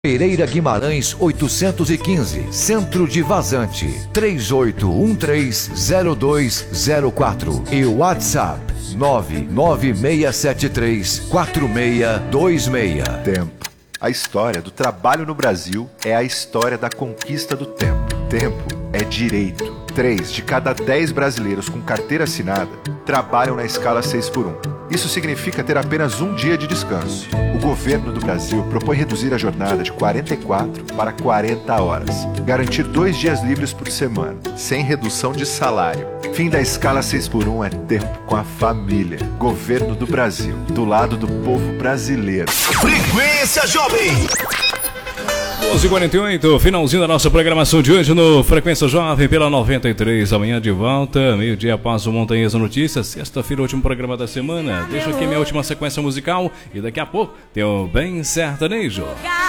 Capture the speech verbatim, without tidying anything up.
Pereira Guimarães oitocentos e quinze, Centro de Vazante, três oito um três zero dois zero quatro e WhatsApp nove nove seis sete três quatro seis dois seis. Tempo. A história do trabalho no Brasil é a história da conquista do tempo. Tempo é direito. Três de cada dez brasileiros com carteira assinada trabalham na escala seis por um. Isso significa ter apenas um dia de descanso. O governo do Brasil propõe reduzir a jornada de quarenta e quatro para quarenta horas. Garantir dois dias livres por semana, sem redução de salário. Fim da escala seis por um é tempo com a família. Governo do Brasil, do lado do povo brasileiro. Frequência Jovem. doze e quarenta e oito, finalzinho da nossa programação de hoje no Frequência Jovem pela noventa e três. Amanhã de volta, meio-dia após o Montanhesa Notícias. Sexta-feira, último programa da semana. Deixa aqui minha última sequência musical e daqui a pouco tem o Bem Sertanejo.